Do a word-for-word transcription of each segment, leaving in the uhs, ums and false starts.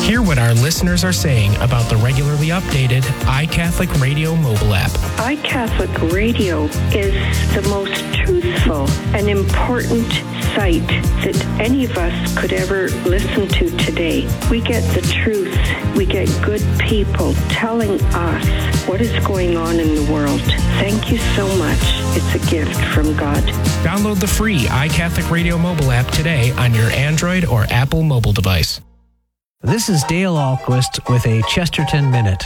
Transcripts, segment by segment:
Hear what our listeners are saying about the regularly updated iCatholic Radio mobile app. iCatholic Radio is the most truthful and important site that any of us could ever listen to today. We get the truth. We get good people telling us what is going on in the world. Thank you so much. It's a gift from God. Download the free iCatholic Radio mobile app today on your Android or Apple mobile device. This is Dale Ahlquist with a Chesterton Minute.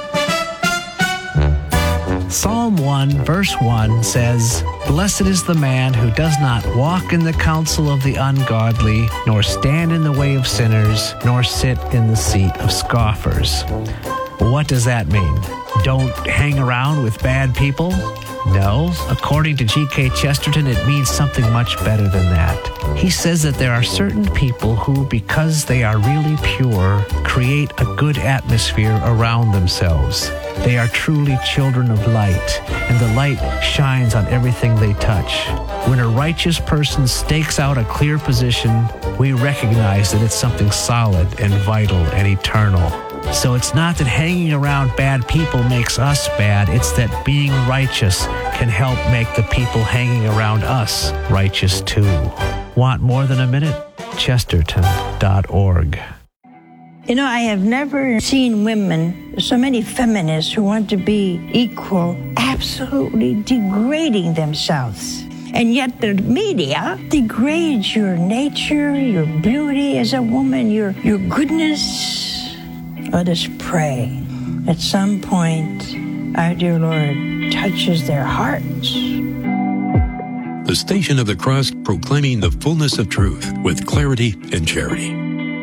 Psalm one, verse one says, "Blessed is the man who does not walk in the counsel of the ungodly, nor stand in the way of sinners, nor sit in the seat of scoffers." What does that mean? Don't hang around with bad people? No. According to G K Chesterton, it means something much better than that. He says that there are certain people who, because they are really pure, create a good atmosphere around themselves. They are truly children of light, and the light shines on everything they touch. When a righteous person stakes out a clear position, we recognize that it's something solid and vital and eternal. So it's not that hanging around bad people makes us bad, it's that being righteous can help make the people hanging around us righteous too. Want more than a minute? Chesterton dot org. You know, I have never seen women, so many feminists who want to be equal, absolutely degrading themselves. And yet the media degrades your nature, your beauty as a woman, your, your goodness. Let us pray. At some point, our dear Lord touches their hearts. The Station of the Cross, proclaiming the fullness of truth with clarity and charity.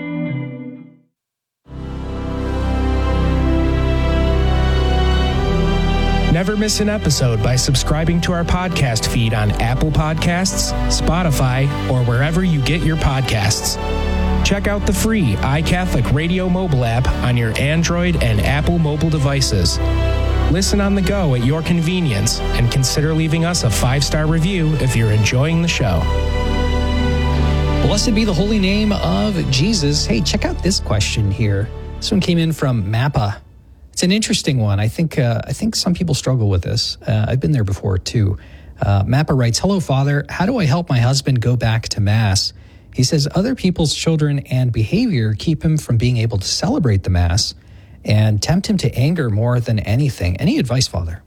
Never miss an episode by subscribing to our podcast feed on Apple Podcasts, Spotify, or wherever you get your podcasts. Check out the free iCatholic Radio mobile app on your Android and Apple mobile devices. Listen on the go at your convenience, and consider leaving us a five-star review if you're enjoying the show. Blessed be the holy name of Jesus. Hey, check out this question here. This one came in from Mappa. It's an interesting one. I think uh, I think some people struggle with this. Uh, I've been there before, too. Uh, Mappa writes, "Hello, Father. How do I help my husband go back to Mass? He says other people's children and behavior keep him from being able to celebrate the Mass and tempt him to anger more than anything. Any advice, Father?"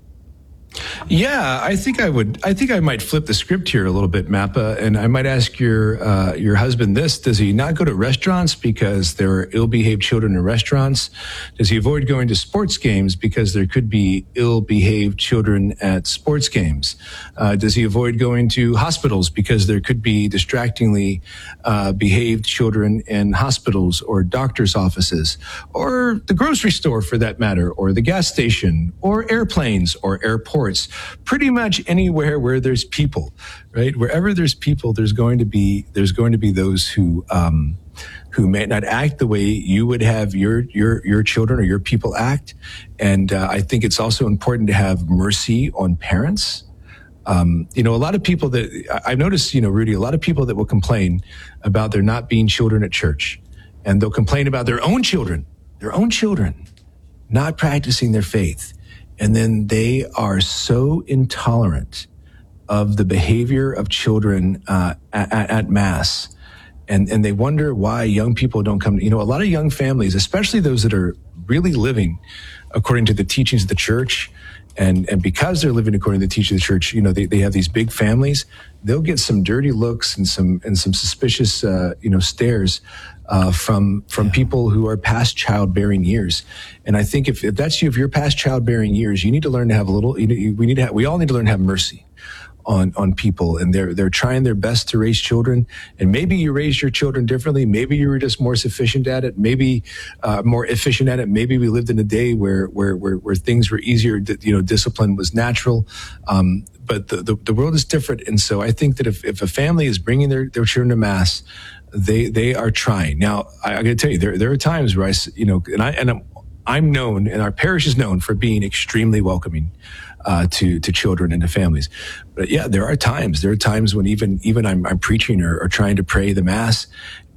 Yeah, I think I would. I think I might flip the script here a little bit, Mappa, and I might ask your uh, your husband this: does he not go to restaurants because there are ill-behaved children in restaurants? Does he avoid going to sports games because there could be ill-behaved children at sports games? Uh, does he avoid going to hospitals because there could be distractingly uh, behaved children in hospitals or doctors' offices, or the grocery store, for that matter, or the gas station, or airplanes, or airports? Pretty much anywhere where there's people, right? Wherever there's people, there's going to be there's going to be those who um, who may not act the way you would have your your your children or your people act. And uh, I think it's also important to have mercy on parents. Um, you know, a lot of people that I've noticed, you know, Rudy, a lot of people that will complain about there not being children at church, and they'll complain about their own children, their own children, not practicing their faith. And then they are so intolerant of the behavior of children uh, at, at Mass. And, and they wonder why young people don't come. You know, a lot of young families, especially those that are really living according to the teachings of the church, and, and because they're living according to the teachings of the church, you know, they, they have these big families, they'll get some dirty looks and some and some suspicious, uh, you know, stares Uh, from from yeah. people who are past childbearing years. And I think if, if that's you, if you're past childbearing years, you need to learn to have a little, you know, we need to have, we all need to learn to have mercy on on people. And they're they're trying their best to raise children. And maybe you raised your children differently. Maybe you were just more sufficient at it. Maybe uh, more efficient at it. Maybe we lived in a day where where where, where things were easier. You know, discipline was natural. Um, but the, the the world is different. And so I think that if if a family is bringing their their children to Mass, They they are trying. Now, I, I got to tell you, there there are times where I, you know, and I and I'm, I'm known, and our parish is known for being extremely welcoming uh, to to children and to families. But yeah, there are times. There are times when even even I'm I'm preaching or, or trying to pray the Mass,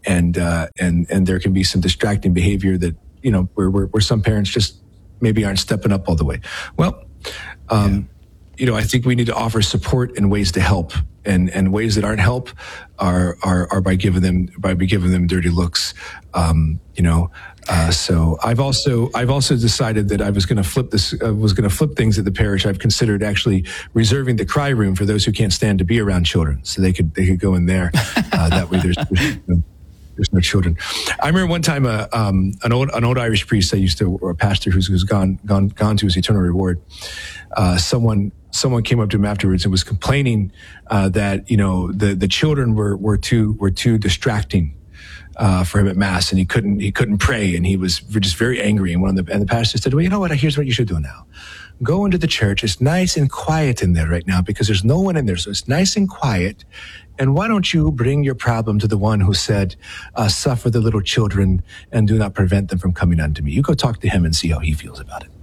and uh, and and there can be some distracting behavior that you know where where, where some parents just maybe aren't stepping up all the way. Well, um, yeah. you know, I think we need to offer support and ways to help, and and ways that aren't help are are, are by giving them by giving them dirty looks. Um, you know, uh, so I've also I've also decided that I was going to flip this uh, was going to flip things at the parish. I've considered actually reserving the cry room for those who can't stand to be around children, so they could they could go in there. Uh, that way, there's. there's no, There's no children. I remember one time uh, um, an old an old Irish priest I used to, or a pastor who's, who's gone gone gone to his eternal reward. Uh, someone someone came up to him afterwards and was complaining uh, that you know the the children were were too were too distracting uh, for him at mass, and he couldn't he couldn't pray, and he was just very angry. And one of the and the pastor said, "Well, you know what? Here's what you should do now. Go into the church. It's nice and quiet in there right now because there's no one in there, so it's nice and quiet. And why don't you bring your problem to the one who said, uh, suffer the little children and do not prevent them from coming unto me. You go talk to him and see how he feels about it."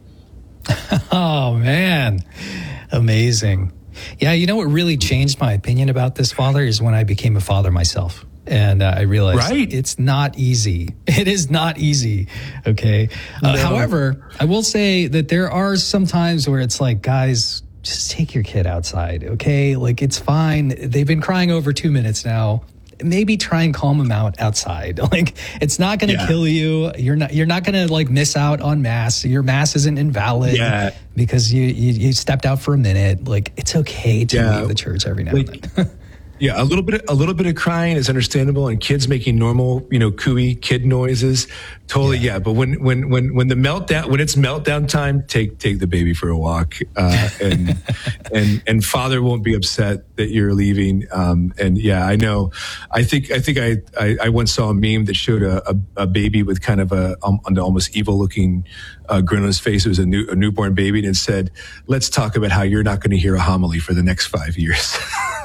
Oh, man. Amazing. Yeah, you know what really changed my opinion about this, Father, is when I became a father myself. And uh, I realized right. it's not easy. It is not easy. Okay. Uh, no. However, I will say that there are some times where it's like, guys, just take your kid outside. Okay. Like, it's fine. They've been crying over two minutes now. Maybe try and calm them out outside. Like, it's not going to yeah. kill you. You're not, you're not going to like miss out on mass. Your mass isn't invalid yeah. because you, you, you stepped out for a minute. Like, it's okay to yeah. leave the church every now like, and then. Yeah, a little bit, a little bit of crying is understandable, and kids making normal, you know, cooey kid noises, totally, yeah. yeah. But when, when, when, when the meltdown, when it's meltdown time, take take the baby for a walk, uh, and and and father won't be upset that you're leaving. Um, and yeah, I know. I think I think I, I, I once saw a meme that showed a, a, a baby with kind of a um, an almost evil looking uh, grin on his face. It was a new a newborn baby, and it said, "Let's talk about how you're not going to hear a homily for the next five years."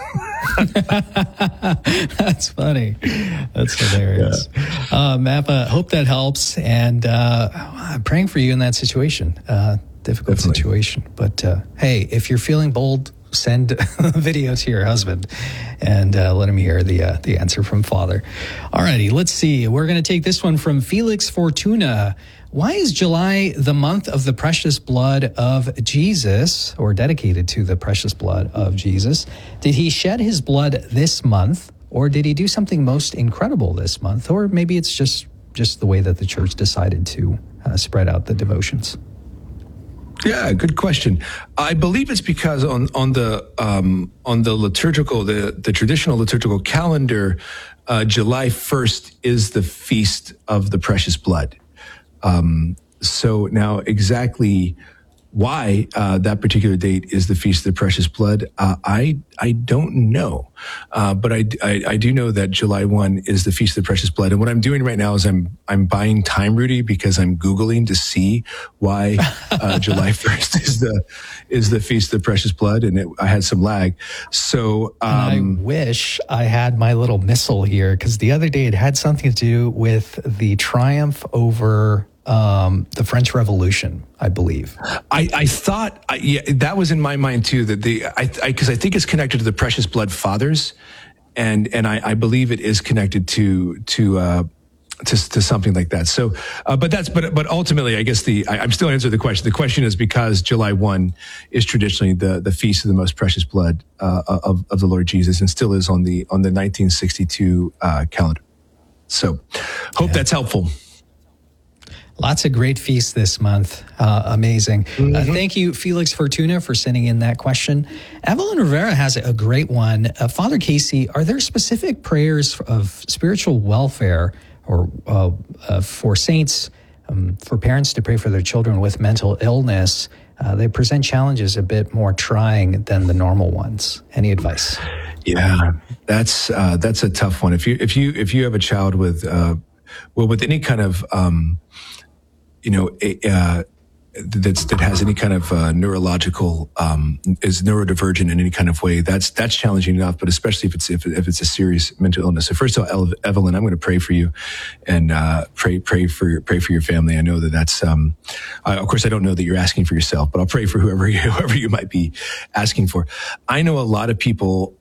That's funny. That's hilarious. Yeah. Uh, Mappa, hope that helps. And uh, I'm praying for you in that situation. Uh, difficult Definitely. situation. But uh, hey, if you're feeling bold, send a video to your husband and uh, let him hear the uh, the answer from Father. All righty, let's see. We're going to take this one from Felix Fortuna. Why is July the month of the precious blood of Jesus, or dedicated to the precious blood of Jesus? Did he shed his blood this month, or did he do something most incredible this month? Or maybe it's just, just the way that the church decided to uh, spread out the devotions. Yeah, good question. I believe it's because on on the um, on the liturgical, the the traditional liturgical calendar, uh, July first is the feast of the precious blood. Um, so now exactly why uh, that particular date is the Feast of the Precious Blood, uh, I I don't know, uh, but I, I I do know that July first is the Feast of the Precious Blood. And what I'm doing right now is I'm I'm buying time, Rudy, because I'm Googling to see why uh, July first is the is the Feast of the Precious Blood, and it, I had some lag. So um, I wish I had my little missile here, because the other day it had something to do with the triumph over Um, the French Revolution, I believe. I, I thought, I, yeah, that was in my mind too, that the, I, because I, I think it's connected to the Precious Blood Fathers, and, and I, I believe it is connected to, to, uh, to, to something like that. So, uh, but that's, but, but ultimately, I guess the, I, I'm still answering the question. The question is because July first is traditionally the, the feast of the most precious blood, uh, of, of the Lord Jesus, and still is on the, on the nineteen sixty-two, uh, calendar. So hope yeah. that's helpful. Lots of great feasts this month. Uh, amazing. Mm-hmm. Uh, thank you, Felix Fortuna, for sending in that question. Evelyn Rivera has a great one. Uh, Father Casey, are there specific prayers of spiritual welfare or uh, uh, for saints, um, for parents to pray for their children with mental illness? Uh, they present challenges a bit more trying than the normal ones. Any advice? Yeah, that's uh, that's a tough one. If you if you if you have a child with uh, well with any kind of um, you know, uh, that's, that has any kind of uh, neurological, um, is neurodivergent in any kind of way, that's that's challenging enough, but especially if it's if, if it's a serious mental illness. So first of all, Evelyn, I'm going to pray for you and uh, pray pray for your, pray for your family. I know that that's, um, I, of course, I don't know that you're asking for yourself, but I'll pray for whoever you, whoever you might be asking for. I know a lot of people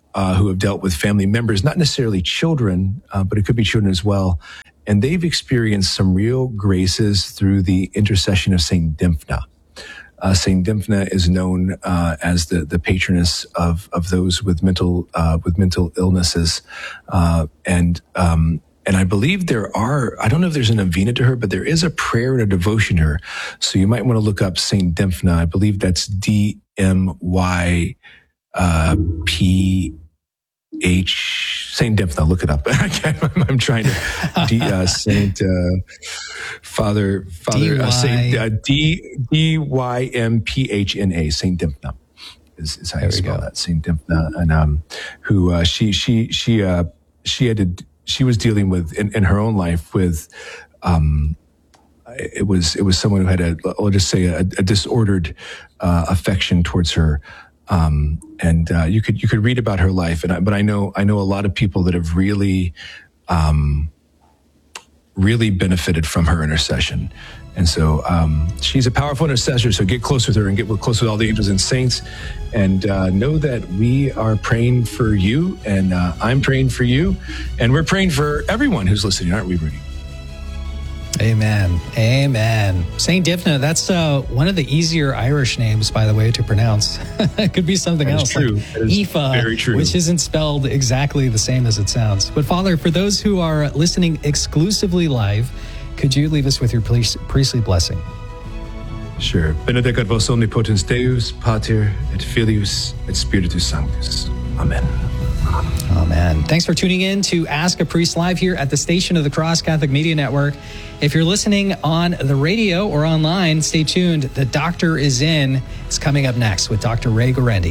uh, who have dealt with family members, not necessarily children, uh, but it could be children as well. And they've experienced some real graces through the intercession of Saint Dymphna. Uh, Saint Dymphna is known uh, as the the patroness of of those with mental uh, with mental illnesses, uh, and um, and I believe there are. I don't know if there's a novena to her, but there is a prayer and a devotion to her. So you might want to look up Saint Dymphna. I believe that's D M Y uh, P H, Saint Dymphna. Look it up. I'm trying to D, uh, Saint uh, Father Father uh, Saint uh, D D Y M P H N A. Saint Dymphna is, is how you spell that. Saint Dymphna, and um, who uh, she she she uh, she had to, she was dealing with in, in her own life with. Um, it was it was someone who had a, I'll just say a, a disordered uh, affection towards her. Um, and, uh, you could, you could read about her life. And I, but I know, I know a lot of people that have really, um, really benefited from her intercession. And so, um, she's a powerful intercessor. So get close with her and get close with all the angels and saints, and, uh, know that we are praying for you, and, uh, I'm praying for you, and we're praying for everyone who's listening, aren't we, Rudy? Amen. Amen. Saint Dymphna, that's uh, one of the easier Irish names, by the way, to pronounce. It could be something that else. True. Like Aoife, very true. Which isn't spelled exactly the same as it sounds. But Father, for those who are listening exclusively live, could you leave us with your priestly blessing? Sure. Benedicat vos omnipotens Deus, Pater, et Filius, et Spiritus Sanctus. Amen. Amen. Thanks for tuning in to Ask a Priest Live here at the Station of the Cross Catholic Media Network. If you're listening on the radio or online, stay tuned. The Doctor is In. It's coming up next with Doctor Ray Guarendi.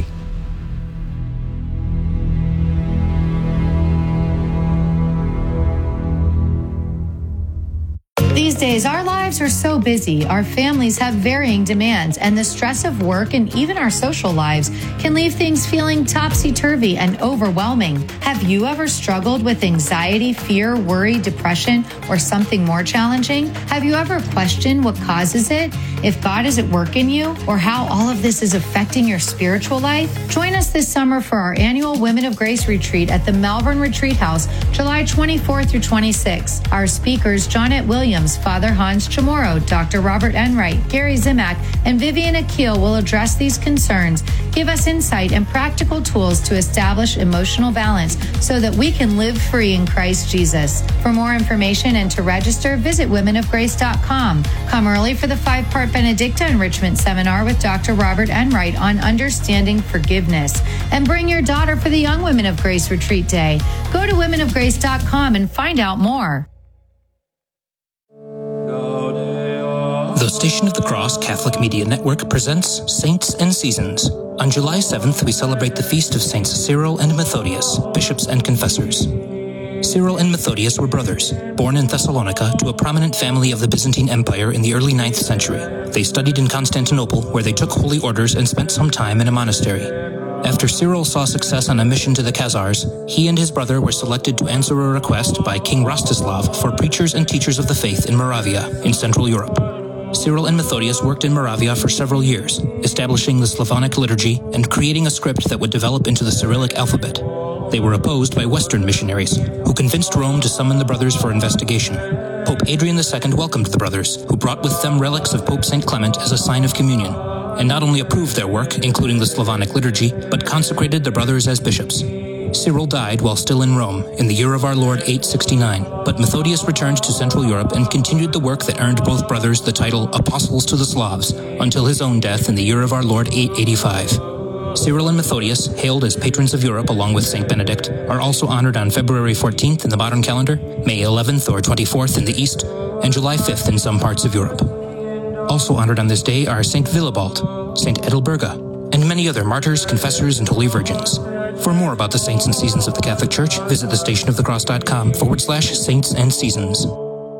These days, our lives are so busy, our families have varying demands, and the stress of work and even our social lives can leave things feeling topsy-turvy and overwhelming. Have you ever struggled with anxiety, fear, worry, depression, or something more challenging? Have you ever questioned what causes it, if God is at work in you, or how all of this is affecting your spiritual life? Join us this summer for our annual Women of Grace Retreat at the Malvern Retreat House, July twenty-fourth through twenty-sixth. Our speakers, Jonette Williams, Father Hans Chamorro, Doctor Robert Enright, Gary Zimak, and Vivian Akil will address these concerns, give us insight and practical tools to establish emotional balance so that we can live free in Christ Jesus. For more information and to register, visit women of grace dot com. Come early for the five-part Benedicta Enrichment Seminar with Doctor Robert Enright on understanding forgiveness. And bring your daughter for the Young Women of Grace Retreat Day. Go to women of grace dot com and find out more. The Station of the Cross Catholic Media Network presents Saints and Seasons. On July seventh, we celebrate the feast of Saints Cyril and Methodius, bishops and confessors. Cyril and Methodius were brothers, born in Thessalonica to a prominent family of the Byzantine Empire in the early ninth century. They studied in Constantinople, where they took holy orders and spent some time in a monastery. After Cyril saw success on a mission to the Khazars, he and his brother were selected to answer a request by King Rostislav for preachers and teachers of the faith in Moravia, in Central Europe. Cyril and Methodius worked in Moravia for several years, establishing the Slavonic liturgy and creating a script that would develop into the Cyrillic alphabet. They were opposed by Western missionaries, who convinced Rome to summon the brothers for investigation. Pope Adrian the Second welcomed the brothers, who brought with them relics of Pope Saint Clement as a sign of communion, and not only approved their work, including the Slavonic liturgy, but consecrated the brothers as bishops. Cyril died while still in Rome in the year of our Lord eight sixty-nine, but Methodius returned to Central Europe and continued the work that earned both brothers the title Apostles to the Slavs until his own death in the year of our Lord eight eighty-five. Cyril and Methodius, hailed as patrons of Europe along with Saint Benedict, are also honored on February fourteenth in the modern calendar, May eleventh or twenty-fourth in the East, and July fifth in some parts of Europe. Also honored on this day are Saint Willibald, Saint Edelberga, and many other martyrs, confessors, and holy virgins. For more about the saints and seasons of the Catholic Church, visit thestationofthecross.com forward slash saints and seasons.